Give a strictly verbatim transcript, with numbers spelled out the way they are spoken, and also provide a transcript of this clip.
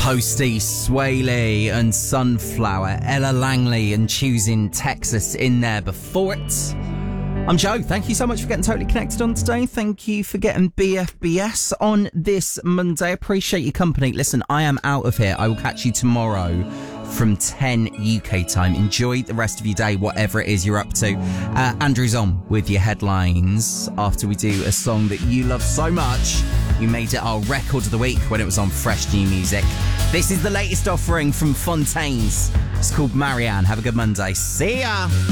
Posty, Swaley and Sunflower, Ella Langley and Choosing Texas in there before it. I'm Joe. Thank you so much for getting totally connected on today. Thank you for getting B F B S on this Monday. Appreciate your company. Listen, I am out of here. I will catch you tomorrow from ten U K time. Enjoy the rest of your day, whatever it is you're up to. Uh, Andrew's on with your headlines after we do a song that you love so much. You made it our record of the week when it was on Fresh New Music. This is the latest offering from Fontaines. It's called Marianne. Have a good Monday. See ya!